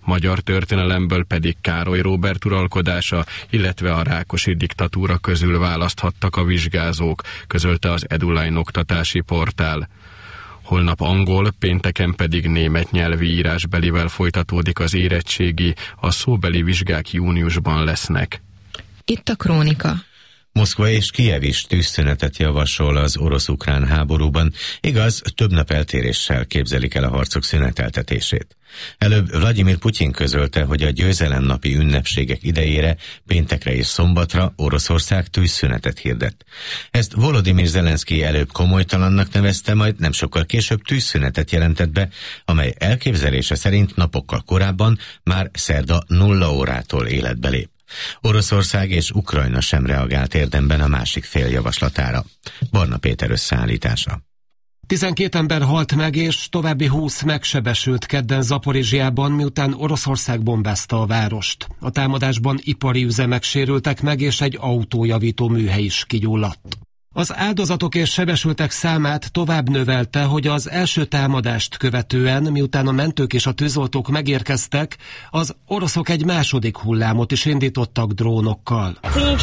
magyar történelemből pedig Károly Róbert uralkodása, illetve a Rákosi diktatúra közül választhattak a vizsgázók, közölte az Eduline oktatási portál. Holnap angol, pénteken pedig német nyelvi írásbelivel folytatódik az érettségi, a szóbeli vizsgák júniusban lesznek. Itt a Krónika. Moszkva és Kijev is tűzszünetet javasol az orosz-ukrán háborúban, igaz, több nap eltéréssel képzelik el a harcok szüneteltetését. Előbb Vladimir Putyin közölte, hogy a győzelemnapi ünnepségek idejére, péntekre és szombatra Oroszország tűzszünetet hirdet. Ezt Volodymyr Zelenszky előbb komolytalannak nevezte, majd nem sokkal később tűzszünetet jelentett be, amely elképzelése szerint napokkal korábban már szerda 0 órától életbe lép. Oroszország és Ukrajna sem reagált érdemben a másik fél javaslatára. Barna Péter összeállítása. 12 ember halt meg, és további 20 megsebesült kedden Zaporizsjában, miután Oroszország bombázta a várost. A támadásban ipari üzemek sérültek meg, és egy autójavító műhely is kigyulladt. Az áldozatok és sebesültek számát tovább növelte, hogy az első támadást követően, miután a mentők és a tűzoltók megérkeztek, az oroszok egy második hullámot is indítottak drónokkal.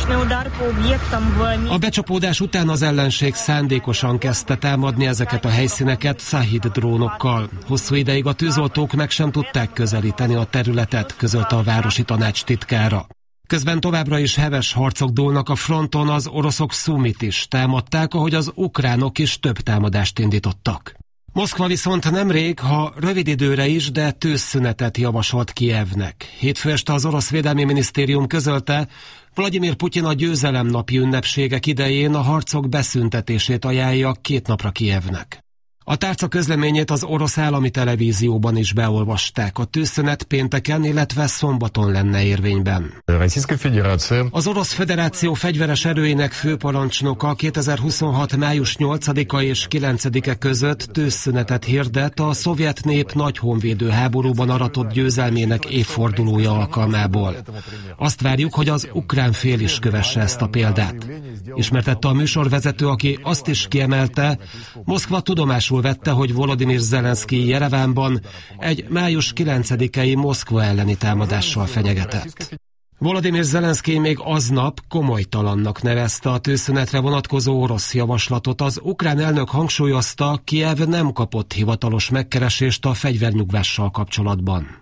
A becsapódás után az ellenség szándékosan kezdte támadni ezeket a helyszíneket Szahid drónokkal. Hosszú ideig a tűzoltók meg sem tudták közelíteni a területet, közölte a városi tanács titkára. Közben továbbra is heves harcok dúlnak a fronton, az oroszok Szumit is támadták, ahogy az ukránok is több támadást indítottak. Moszkva viszont nemrég, ha rövid időre is, de tűzszünetet javasolt Kijevnek. Hétfő este az orosz védelmi minisztérium közölte, Vladimir Putyin a győzelemnapi ünnepségek idején a harcok beszüntetését ajánlja 2 napra Kijevnek. A tárca közleményét az orosz állami televízióban is beolvasták. A tűzszünet pénteken, illetve szombaton lenne érvényben. Az Orosz Föderáció fegyveres erőinek főparancsnoka 2026. május 8-a és 9-e között tűzszünetet hirdet a szovjet nép nagy honvédő háborúban aratott győzelmének évfordulója alkalmából. Azt várjuk, hogy az ukrán fél is kövesse ezt a példát. Ismertette a műsorvezető, aki azt is kiemelte, Moszkva tudomásul vette, hogy Volodymyr Zelenszky Jerevánban egy május 9-i Moszkva elleni támadással fenyegetett. Volodymyr Zelenszky még aznap komolytalannak nevezte a tűzszünetre vonatkozó orosz javaslatot. Az ukrán elnök hangsúlyozta, Kijev nem kapott hivatalos megkeresést a fegyvernyugvással kapcsolatban.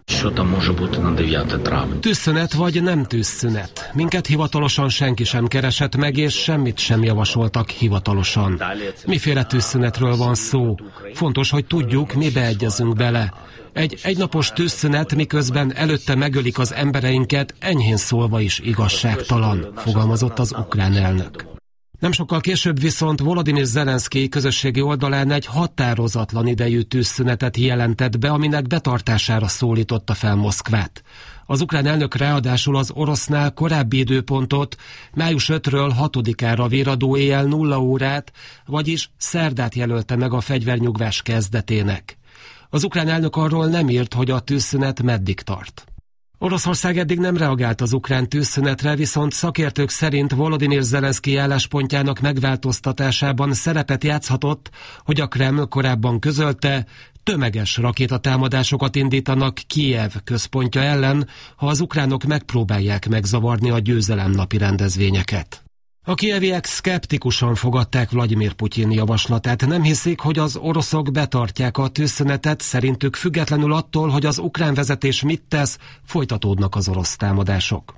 Tűzszünet vagy nem tűzszünet? Minket hivatalosan senki sem keresett meg, és semmit sem javasoltak hivatalosan. Miféle tűzszünetről van szó? Fontos, hogy tudjuk, mibe egyezünk bele. Egy egynapos tűzszünet, miközben előtte megölik az embereinket, enyhén szólva is igazságtalan, fogalmazott az ukrán elnök. Nem sokkal később viszont Volodymyr Zelenszky közösségi oldalán egy határozatlan idejű tűzszünetet jelentett be, aminek betartására szólította fel Moszkvát. Az ukrán elnök ráadásul az orosznál korábbi időpontot, május 5-ről 6-ára virradó éjjel 0 órát, vagyis szerdát jelölte meg a fegyvernyugvás kezdetének. Az ukrán elnök arról nem írt, hogy a tűzszünet meddig tart. Oroszország eddig nem reagált az ukrán tűzszünetre, viszont szakértők szerint Volodymyr Zelenszky álláspontjának megváltoztatásában szerepet játszhatott, hogy a Kreml korábban közölte, tömeges rakétatámadásokat indítanak Kijev központja ellen, ha az ukránok megpróbálják megzavarni a győzelemnapi rendezvényeket. A kijeviek szkeptikusan fogadták Vladimir Putyin javaslatát. Nem hiszik, hogy az oroszok betartják a tűzszünetet, szerintük függetlenül attól, hogy az ukrán vezetés mit tesz, folytatódnak az orosz támadások.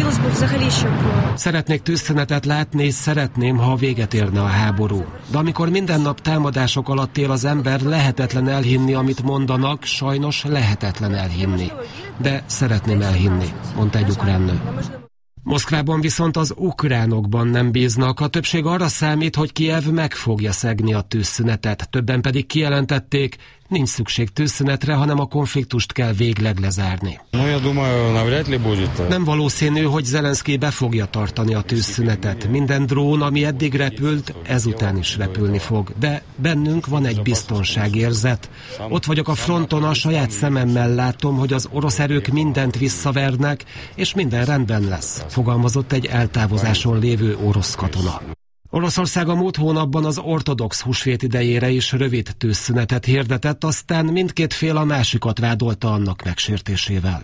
Szeretnék tűzszünetet látni, és szeretném, ha véget érne a háború. De amikor minden nap támadások alatt él az ember, lehetetlen elhinni, amit mondanak, sajnos lehetetlen elhinni. De szeretném elhinni, mondta egy ukrán nő. Moszkvában viszont az ukránokban nem bíznak, a többség arra számít, hogy Kijev meg fogja szegni a tűzszünetet, többen pedig kijelentették, nincs szükség tűzszünetre, hanem a konfliktust kell végleg lezárni. Nem valószínű, hogy Zelenszky be fogja tartani a tűzszünetet. Minden drón, ami eddig repült, ezután is repülni fog. De bennünk van egy biztonságérzet. Ott vagyok a fronton, a saját szememmel látom, hogy az orosz erők mindent visszavernek, és minden rendben lesz, fogalmazott egy eltávozáson lévő orosz katona. Oroszország a múlt hónapban az ortodox húsvét idejére is rövid tűzszünetet hirdetett, aztán mindkét fél a másikat vádolta annak megsértésével.